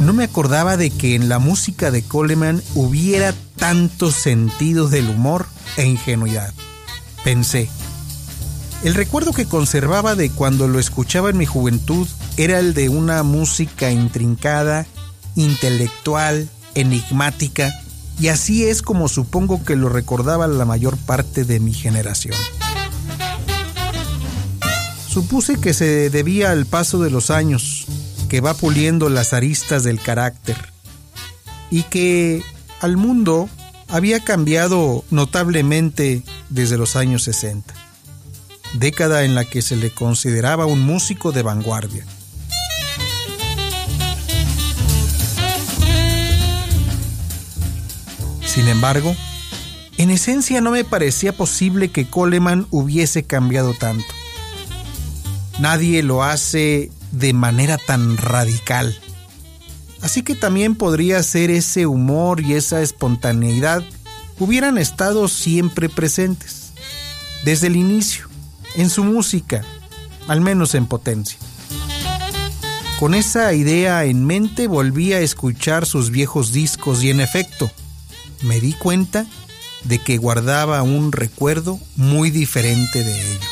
no me acordaba de que en la música de Coleman hubiera tantos sentidos del humor e ingenuidad. Pensé. El recuerdo que conservaba de cuando lo escuchaba en mi juventud era el de una música intrincada, intelectual, enigmática, y así es como supongo que lo recordaba la mayor parte de mi generación. Supuse que se debía al paso de los años, que va puliendo las aristas del carácter, y que al mundo había cambiado notablemente desde los años 60, década en la que se le consideraba un músico de vanguardia. Sin embargo, en esencia no me parecía posible que Coleman hubiese cambiado tanto. Nadie lo hace de manera tan radical. Así que también podría ser ese humor y esa espontaneidad hubieran estado siempre presentes, desde el inicio, en su música, al menos en potencia. Con esa idea en mente volví a escuchar sus viejos discos y en efecto, me di cuenta de que guardaba un recuerdo muy diferente de ellos.